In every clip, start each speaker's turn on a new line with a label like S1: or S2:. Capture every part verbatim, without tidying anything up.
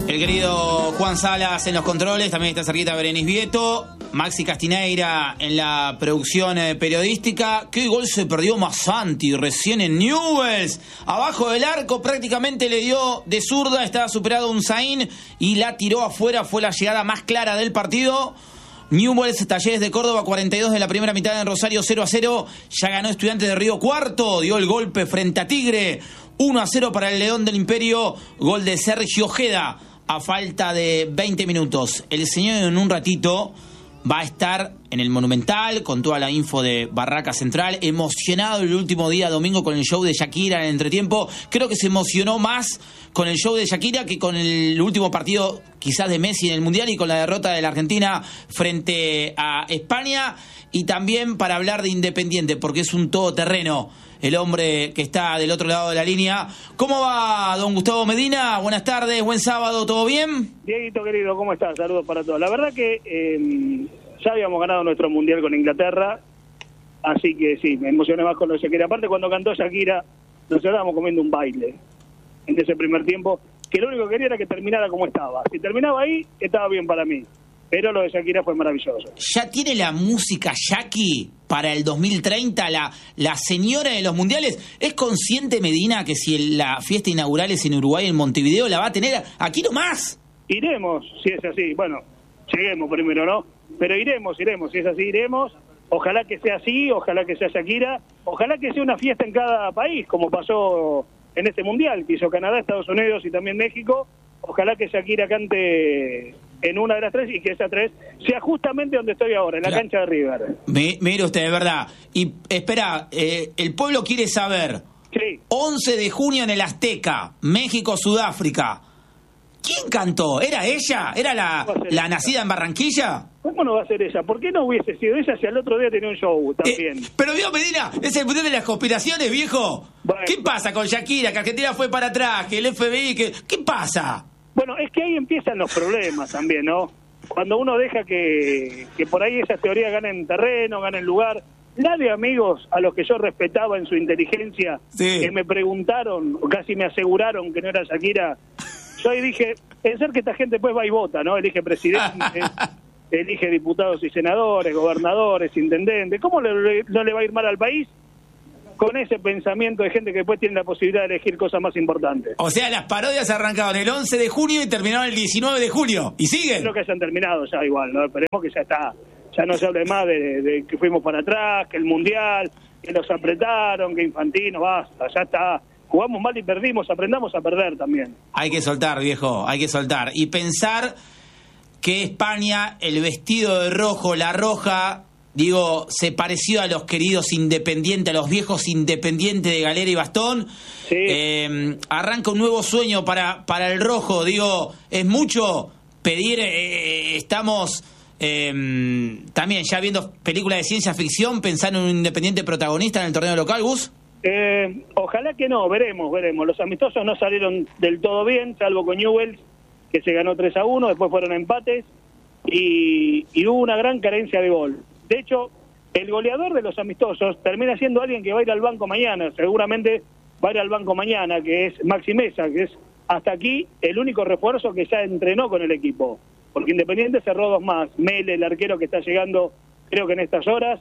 S1: El querido Juan Salas en los controles, también está cerquita Berenice Vieto, Maxi Castineira en la producción eh, periodística. ¿Qué gol se perdió Massanti recién en Newell's? Abajo del arco prácticamente le dio de zurda, estaba superado un Zain y la tiró afuera, fue la llegada más clara del partido. Newell's, Talleres de Córdoba, cuarenta y dos de la primera mitad en Rosario, cero a cero. Ya ganó Estudiantes de Río Cuarto, dio el golpe frente a Tigre, uno a cero para el León del Imperio, gol de Sergio Ojeda a falta de veinte minutos. El señor en un ratito va a estar en el Monumental con toda la info de Barraca Central, emocionado el último día domingo con el show de Shakira en el entretiempo. Creo que se emocionó más con el show de Shakira que con el último partido quizás de Messi en el Mundial y con la derrota de la Argentina frente a España. Y también para hablar de Independiente, porque es un todoterreno el hombre que está del otro lado de la línea. ¿Cómo va, don Gustavo Medina? Buenas tardes, buen sábado, ¿todo bien?
S2: Dieguito querido, ¿cómo estás? Saludos para todos. La verdad que eh, ya habíamos ganado nuestro Mundial con Inglaterra, así que sí, me emocioné más con lo de Shakira. Aparte, cuando cantó Shakira, nos estábamos comiendo un baile en ese primer tiempo, que lo único que quería era que terminara como estaba. Si terminaba ahí, estaba bien para mí. Pero lo de Shakira fue maravilloso.
S1: ¿Ya tiene la música Shaki para el dos mil treinta, la, la señora de los mundiales? ¿Es consciente Medina que si el, la fiesta inaugural es en Uruguay, en Montevideo, la va a tener aquí nomás?
S2: Iremos, si es así. Bueno, lleguemos primero, ¿no? Pero iremos, iremos. Si es así, iremos. Ojalá que sea así, ojalá que sea Shakira. Ojalá que sea una fiesta en cada país, como pasó en este mundial, que hizo Canadá, Estados Unidos y también México. Ojalá que Shakira cante en una de las tres y que esa tres sea justamente donde estoy ahora, en la claro. cancha de River.
S1: Me, mire usted, de verdad. Y espera, eh, el pueblo quiere saber.
S2: Sí.
S1: once de junio en el Azteca, México-Sudáfrica. ¿Quién cantó? ¿Era ella? ¿Era la, la nacida en Barranquilla?
S2: ¿Cómo no va a ser ella? ¿Por qué no hubiese sido ella si al otro día tenía un show también?
S1: Eh, pero vio, Medina, es el mundial de las conspiraciones, viejo. Bueno, ¿qué pasa con Shakira? Que Argentina fue para atrás, que el F B I, que... ¿qué pasa?
S2: Bueno, es que ahí empiezan los problemas también, ¿no? Cuando uno deja que, que por ahí esas teorías ganen terreno, ganen lugar. Nadie, amigos, a los que yo respetaba en su inteligencia, sí. que me preguntaron, o casi me aseguraron que no era Shakira, yo ahí dije, pensar que esta gente después va y vota, ¿no? Elige presidentes, elige diputados y senadores, gobernadores, intendentes. ¿Cómo le, no le va a ir mal al país? Con ese pensamiento de gente que después tiene la posibilidad de elegir cosas más importantes.
S1: O sea, las parodias arrancaron el once de junio y terminaron el diecinueve de julio. ¿Y siguen?
S2: Creo que hayan terminado ya igual, ¿no? Esperemos que ya está. Ya no se hable más de, de que fuimos para atrás, que el Mundial, que nos apretaron, que Infantino, basta, ya está. Jugamos mal y perdimos, aprendamos a perder también.
S1: Hay que soltar, viejo, hay que soltar. Y pensar que España, el vestido de rojo, la roja... Digo, se pareció a los queridos Independientes, a los viejos Independientes de Galera y Bastón.
S2: Sí.
S1: Eh, arranca un nuevo sueño para, para el rojo. Digo, es mucho pedir, eh, estamos eh, también ya viendo películas de ciencia ficción, pensar en un Independiente protagonista en el torneo local, Gus.
S2: Eh, ojalá que no, veremos, veremos. Los amistosos no salieron del todo bien, salvo con Newell's, que se ganó tres a uno, después fueron empates y, y hubo una gran carencia de gol. De hecho, el goleador de los amistosos termina siendo alguien que va a ir al banco mañana, seguramente va a ir al banco mañana, que es Maxi Mesa, que es hasta aquí el único refuerzo que ya entrenó con el equipo, porque Independiente cerró dos más, Mele, el arquero que está llegando creo que en estas horas,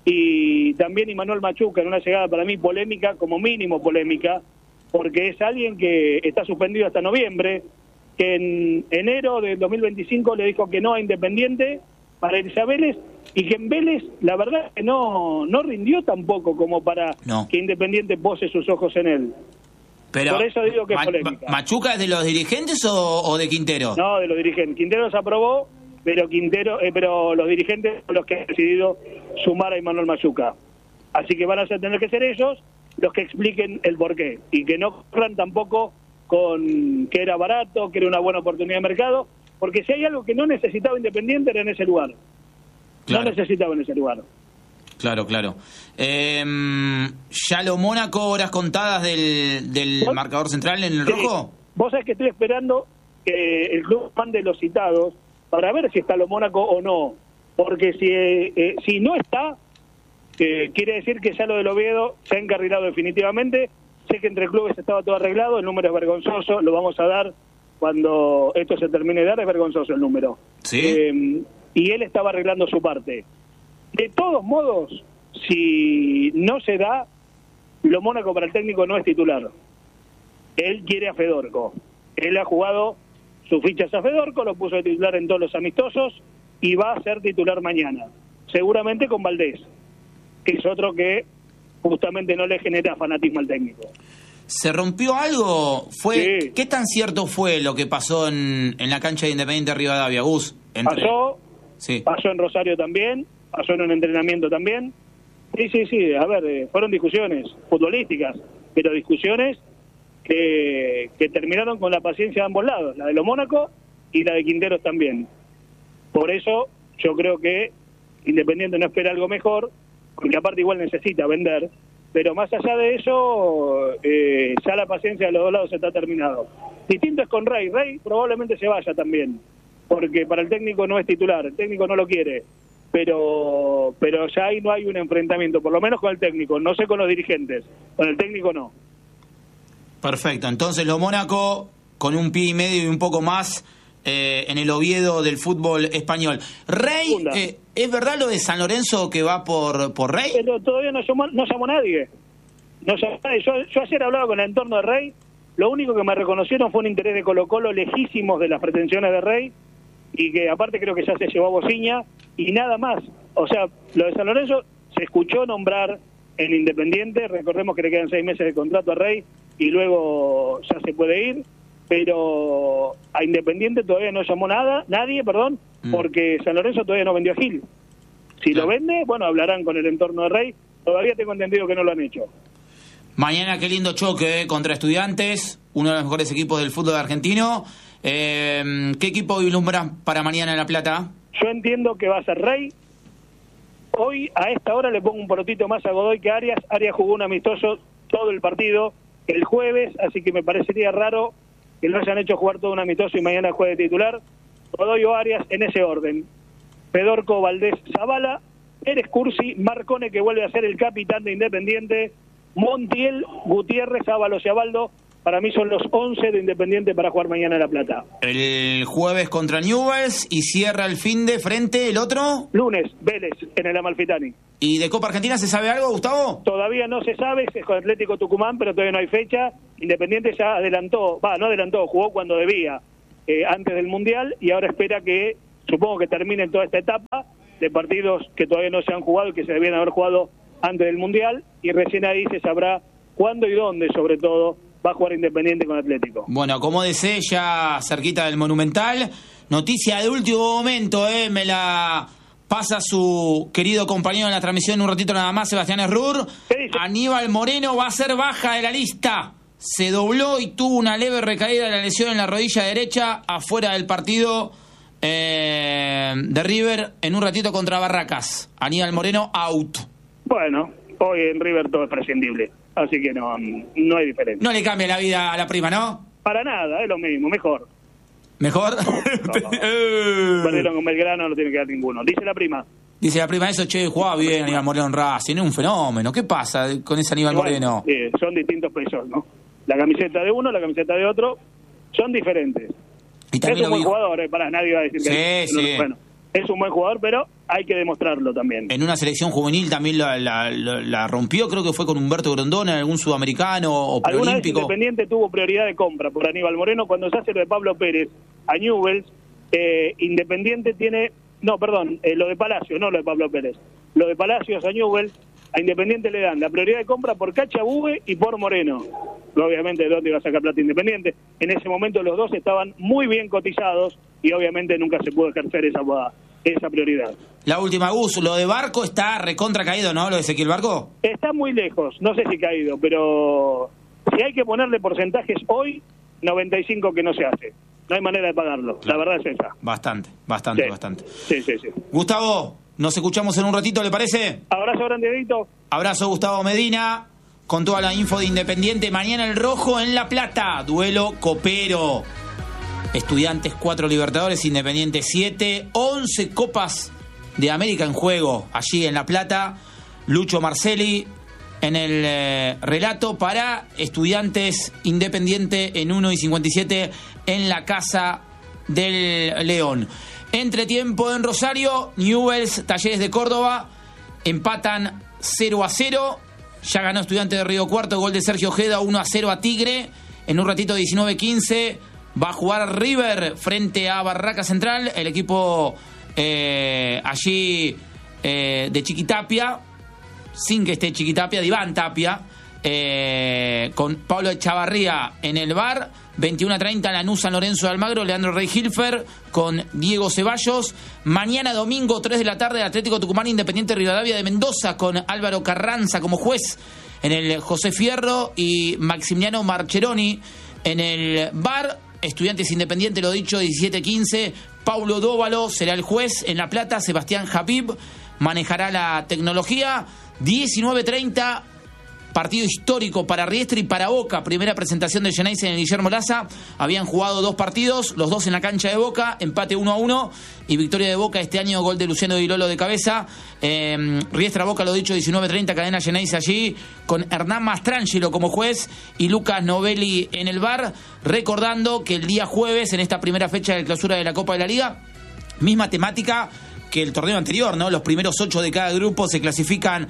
S2: y también Imanuel Machuca, en una llegada para mí polémica, como mínimo polémica, porque es alguien que está suspendido hasta noviembre, que en enero del dos mil veinticinco le dijo que no a Independiente para irse a Vélez, y que en Vélez la verdad que no no rindió tampoco como para
S1: no.
S2: que Independiente pose sus ojos en él.
S1: Pero
S2: por eso digo que es
S1: Ma-
S2: polémica.
S1: ¿Machuca es de los dirigentes o, o de Quintero?
S2: No, de los dirigentes. Quintero se aprobó, pero Quintero eh, pero los dirigentes son los que han decidido sumar a Imanuel Machuca. Así que van a tener que ser ellos los que expliquen el porqué, y que no corran tampoco con que era barato, que era una buena oportunidad de mercado, porque si hay algo que no necesitaba Independiente era en ese lugar. Claro. No necesitaba en ese lugar.
S1: Claro, claro. Eh, ¿Ya lo Mónaco, horas contadas del, del marcador central en el
S2: sí.
S1: rojo?
S2: Vos sabés que estoy esperando que el club mande los citados para ver si está lo Mónaco o no. Porque si eh, eh, si no está, eh, quiere decir que ya lo del Oviedo se ha encarrilado definitivamente. Sé que entre clubes estaba todo arreglado, el número es vergonzoso, lo vamos a dar cuando esto se termine de dar, es vergonzoso el número.
S1: ¿Sí?
S2: Eh, y él estaba arreglando su parte. De todos modos, si no se da, lo Mónaco para el técnico no es titular. Él quiere a Fedorco. Él ha jugado sus fichas a Fedorco, lo puso de titular en todos los amistosos y va a ser titular mañana. Seguramente con Valdés, que es otro que justamente no le genera fanatismo al técnico.
S1: ¿Se rompió algo? Fue
S2: Sí.
S1: ¿Qué tan cierto fue lo que pasó en, en la cancha de Independiente Rivadavia, Gus? Entre...
S2: Pasó,
S1: sí.
S2: pasó en Rosario también, pasó en un entrenamiento también. Sí, sí, sí, a ver, eh, fueron discusiones futbolísticas, pero discusiones que, que terminaron con la paciencia de ambos lados, la de los Mónaco y la de Quinteros también. Por eso yo creo que Independiente no espera algo mejor, porque aparte igual necesita vender, pero más allá de eso, eh, ya la paciencia de los dos lados está terminado. Distinto es con Rey, Rey probablemente se vaya también, porque para el técnico no es titular, el técnico no lo quiere, pero pero ya ahí no hay un enfrentamiento, por lo menos con el técnico, no sé con los dirigentes, con el técnico no.
S1: Perfecto, entonces lo Mónaco con un pie y medio y un poco más eh, en el Oviedo del fútbol español. Rey, eh, ¿es verdad lo de San Lorenzo que va por, por Rey?
S2: Pero todavía no llamó, no llamó nadie. No llamó nadie. Yo, yo ayer hablaba con el entorno de Rey, lo único que me reconocieron fue un interés de Colo Colo lejísimos de las pretensiones de Rey, y que aparte creo que ya se llevó a Bociña, y nada más. O sea, lo de San Lorenzo se escuchó nombrar en Independiente, recordemos que le quedan seis meses de contrato a Rey, y luego ya se puede ir, pero a Independiente todavía no llamó nada, nadie, perdón, mm. porque San Lorenzo todavía no vendió a Gil. Si claro. lo vende, bueno, hablarán con el entorno de Rey, todavía tengo entendido que no lo han hecho.
S1: Mañana qué lindo choque eh, contra Estudiantes, uno de los mejores equipos del fútbol argentino. Eh, ¿Qué equipo vislumbras para mañana en La Plata?
S2: Yo entiendo que va a ser Rey. Hoy a esta hora le pongo un porotito más a Godoy que a Arias. Arias jugó un amistoso todo el partido el jueves, así que me parecería raro que lo hayan hecho jugar todo un amistoso y mañana juegue de titular. Godoy o Arias en ese orden. Fedorco, Valdés, Zavala, Pérez Cursi, Marcone, que vuelve a ser el capitán de Independiente, Montiel, Gutiérrez, Ábalos y Abaldo. Para mí son los once de Independiente para jugar mañana en La Plata.
S1: El jueves contra Newell's y cierra el fin de frente el otro.
S2: Lunes, Vélez, en el Amalfitani.
S1: ¿Y de Copa Argentina se sabe algo, Gustavo?
S2: Todavía no se sabe, es con Atlético Tucumán, pero todavía no hay fecha. Independiente ya adelantó, va, no adelantó, jugó cuando debía, eh, antes del Mundial, y ahora espera que, supongo que termine toda esta etapa de partidos que todavía no se han jugado y que se debían haber jugado antes del Mundial, y recién ahí se sabrá cuándo y dónde, sobre todo, va a jugar Independiente con Atlético.
S1: Bueno, acomódese ya cerquita del Monumental. Noticia de último momento, eh, me la pasa su querido compañero en la transmisión un ratito nada más, Sebastián Errur. Aníbal Moreno va a ser baja de la lista. Se dobló y tuvo una leve recaída de la lesión en la rodilla derecha, afuera del partido eh, de River en un ratito contra Barracas. Aníbal Moreno, out.
S2: Bueno, hoy en River todo es prescindible. Así que no, no hay diferencia.
S1: No le cambia la vida a la prima, ¿no?
S2: Para nada, es lo mismo, mejor.
S1: ¿Mejor?
S2: No. Perdieron con Belgrano, no tiene que dar ninguno. Dice la prima.
S1: Dice la prima, eso, che, jugaba bien Aníbal Moreno en Racing, es un fenómeno. ¿Qué pasa con ese Aníbal
S2: Igual,
S1: Moreno?
S2: Eh, son distintos pesos, ¿no? La camiseta de uno, la camiseta de otro, son diferentes.
S1: Y
S2: es un buen
S1: dijo...
S2: jugador, eh, para nadie va a decir
S1: sí,
S2: que
S1: sí.
S2: No, bueno, es un buen jugador, pero hay que demostrarlo también.
S1: En una selección juvenil también la, la, la, la rompió, creo que fue con Humberto Grondona, en algún sudamericano o preolímpico.
S2: Alguna vez Independiente tuvo prioridad de compra por Aníbal Moreno. Cuando se hace lo de Pablo Pérez a Newell's, eh, Independiente tiene... No, perdón, eh, lo de Palacios, no lo de Pablo Pérez. Lo de Palacios a Newell's, a Independiente le dan la prioridad de compra por Cachabue y por Moreno. Obviamente, ¿de dónde iba a sacar plata Independiente? En ese momento los dos estaban muy bien cotizados y obviamente nunca se pudo ejercer esa, esa prioridad.
S1: La última, Gus, lo de Barco está recontra caído, ¿no? Lo de Ezequiel Barco.
S2: Está muy lejos, no sé si caído, pero si hay que ponerle porcentajes hoy, noventa y cinco que no se hace. No hay manera de pagarlo, claro. La verdad es esa.
S1: Bastante, bastante,
S2: sí.
S1: bastante.
S2: Sí, sí, sí.
S1: Gustavo, nos escuchamos en un ratito, ¿le parece?
S2: Abrazo grande, Edito.
S1: Abrazo, Gustavo Medina, con toda la info de Independiente. Mañana el Rojo en La Plata, duelo copero. Estudiantes cuatro Libertadores, Independiente siete, once Copas de América en juego allí en La Plata. Lucho Marcelli en el eh, relato para Estudiantes Independiente en uno y cincuenta y siete en la Casa del León. Entretiempo en Rosario, Newell's, Talleres de Córdoba, empatan cero a cero. Ya ganó Estudiantes de Río Cuarto, gol de Sergio Ojeda, uno a cero a Tigre. En un ratito, diecinueve quince, va a jugar River frente a Barraca Central, el equipo eh, allí eh, de Chiquitapia, sin que esté Chiquitapia, de Iván Tapia, eh, con Pablo Echavarría en el bar. veintiuno a treinta, Lanús San Lorenzo de Almagro, Leandro Rey Hilfer con Diego Ceballos. Mañana domingo, tres de la tarde, Atlético Tucumán Independiente Rivadavia de Mendoza con Álvaro Carranza como juez en el José Fierro y Maximiliano Marcheroni en el bar. Estudiantes Independiente, lo dicho, diecisiete quince, Paulo Dóvalo será el juez en La Plata, Sebastián Habib manejará la tecnología. diecinueve treinta, partido histórico para Riestra y para Boca. Primera presentación de Geneise en el Guillermo Laza. Habían jugado dos partidos, los dos en la cancha de Boca, empate uno a uno y victoria de Boca este año, gol de Luciano Di Lolo de cabeza. Eh, Riestra Boca, lo dicho, diecinueve treinta, cadena Geneise allí, con Hernán Mastrangelo como juez y Lucas Novelli en el bar. Recordando que el día jueves, en esta primera fecha de clausura de la Copa de la Liga, misma temática que el torneo anterior, ¿no? Los primeros ocho de cada grupo se clasifican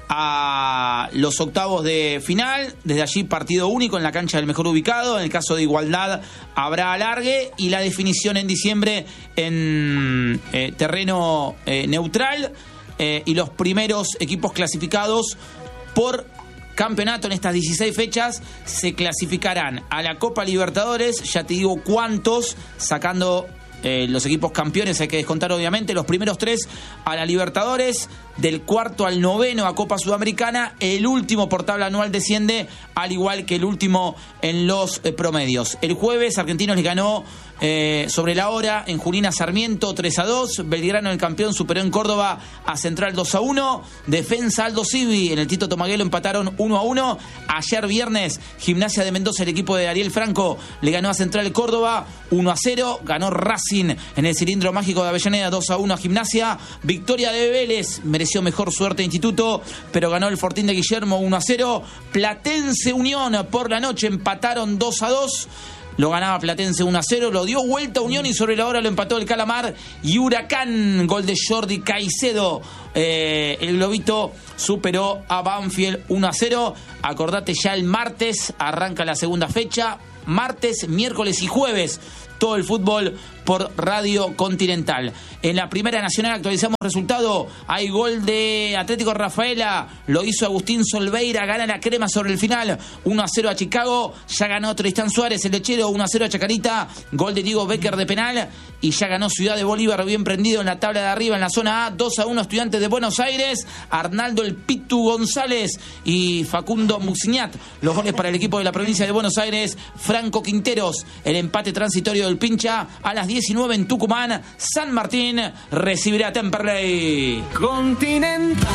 S1: a los octavos de final. Desde allí partido único en la cancha del mejor ubicado. En el caso de igualdad habrá alargue y la definición en diciembre en eh, terreno eh, neutral. Eh, y los primeros equipos clasificados por campeonato en estas dieciséis fechas se clasificarán a la Copa Libertadores. Ya te digo cuántos, sacando Eh, los equipos campeones, hay que descontar obviamente los primeros tres a la Libertadores, del cuarto al noveno a Copa Sudamericana. El último por tabla anual desciende, al igual que el último en los eh, promedios. El jueves Argentinos le ganó eh, sobre la hora en Junín a Sarmiento tres a dos. Belgrano, el campeón, superó en Córdoba a Central dos a uno. Defensa Aldo Civi en el Tito Tomaguelo empataron uno a uno. Ayer viernes Gimnasia de Mendoza, el equipo de Ariel Franco, le ganó a Central Córdoba uno a cero. Ganó Racing en el Cilindro Mágico de Avellaneda dos a uno a Gimnasia. Victoria de Vélez, mereció mejor suerte Instituto, pero ganó el Fortín de Guillermo uno a cero. Platense Unión por la noche empataron dos a dos. Lo ganaba Platense uno a cero, lo dio vuelta Unión y sobre la hora lo empató el Calamar y Huracán, gol de Jordi Caicedo. Eh, el Globito superó a Banfield uno a cero. Acordate, ya el martes arranca la segunda fecha. Martes, miércoles y jueves, todo el fútbol por Radio Continental. En la Primera Nacional actualizamos resultado. Hay gol de Atlético Rafaela, lo hizo Agustín Solveira, gana la Crema sobre el final, uno a cero a Chicago. Ya ganó Tristán Suárez, el lechero, uno a cero a Chacarita, gol de Diego Becker de penal. Y ya ganó Ciudad de Bolívar, bien prendido en la tabla de arriba en la zona A, dos a uno Estudiantes de Buenos Aires. Arnaldo el Pitu González y Facundo Muxiñat, los goles para el equipo de la provincia de Buenos Aires. Franco Quinteros, el empate transitorio del Pincha. A las diecinueve en Tucumán, San Martín recibirá a Temperley.
S3: Continental.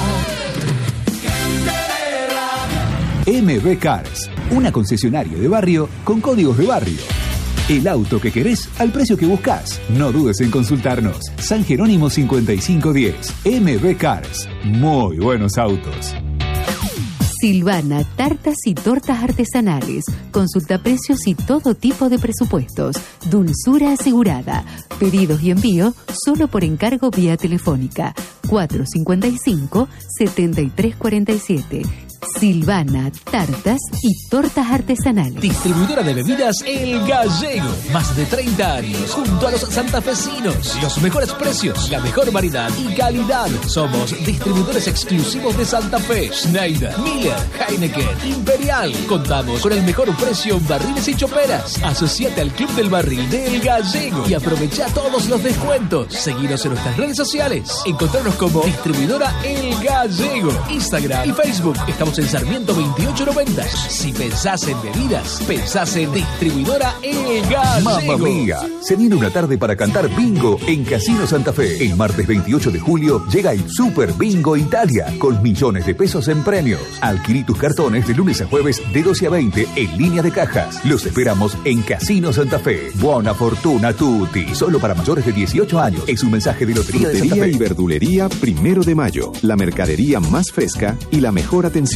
S4: M B Cars, una concesionaria de barrio con códigos de barrio. El auto que querés al precio que buscas. No dudes en consultarnos. San Jerónimo cincuenta y cinco diez. M B Cars. Muy buenos autos.
S5: Silvana, tartas y tortas artesanales. Consulta precios y todo tipo de presupuestos. Dulzura asegurada. Pedidos y envío solo por encargo vía telefónica. cuatro cinco cinco, siete tres cuatro siete. Silvana, tartas y tortas artesanales.
S6: Distribuidora de bebidas El Gallego. Más de treinta años junto a los santafesinos. Los mejores precios, la mejor variedad y calidad. Somos distribuidores exclusivos de Santa Fe, Schneider, Miller, Heineken, Imperial. Contamos con el mejor precio en barriles y choperas. Asociate al Club del Barril de El Gallego y aprovecha todos los descuentos. Seguinos en nuestras redes sociales. Encontrarnos como Distribuidora El Gallego. Instagram y Facebook. Estamos en Sarmiento veintiocho noventa. Si pensás en bebidas, pensás en Distribuidora El Gallego.
S4: Mamma mía, se viene una tarde para cantar bingo en Casino Santa Fe. El martes veintiocho de julio llega el Super Bingo Italia con millones de pesos en premios. Adquirí tus cartones de lunes a jueves de doce a veinte en línea de cajas. Los esperamos en Casino Santa Fe. Buona fortuna tutti. Solo para mayores de dieciocho años. Es un mensaje de Lotería de Santa Fe.
S7: Y verdulería Primero de Mayo. La mercadería más fresca y la mejor atención.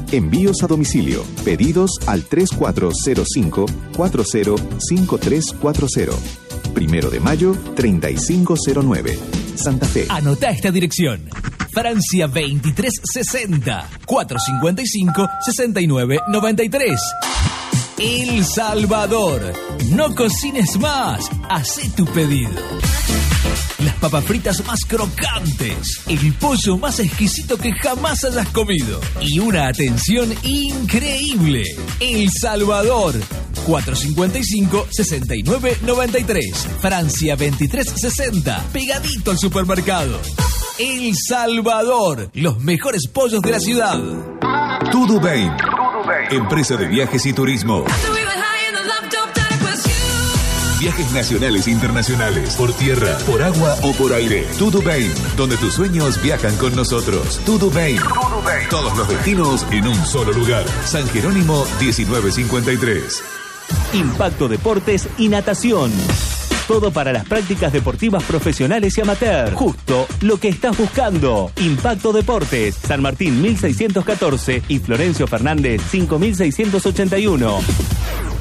S3: Envíos a domicilio. Pedidos al tres cuatro cero cinco, cuatro cero cinco tres cuatro cero. Primero de mayo, treinta y cinco cero nueve. Santa Fe.
S6: Anota esta dirección. Francia veintitrés sesenta, cuatrocientos cincuenta y cinco, sesenta y nueve noventa y tres. El Salvador. No cocines más. Hacé tu pedido. Las papas fritas más crocantes, el pollo más exquisito que jamás hayas comido y una atención increíble. El Salvador, cuatrocientos cincuenta y cinco, sesenta y nueve noventa y tres. Francia veintitrés sesenta, pegadito al supermercado. El Salvador, los mejores pollos de la ciudad.
S4: Tudubain, empresa de viajes y turismo. Viajes nacionales e internacionales, por tierra, por agua o por aire. Tudubain, donde tus sueños viajan con nosotros. Tudubain, todos los destinos en un solo lugar. San Jerónimo diecinueve cincuenta y tres.
S7: Impacto Deportes y Natación. Todo para las prácticas deportivas profesionales y amateur. Justo lo que estás buscando. Impacto Deportes, San Martín mil seiscientos catorce y Florencio Fernández cinco mil seiscientos ochenta y uno.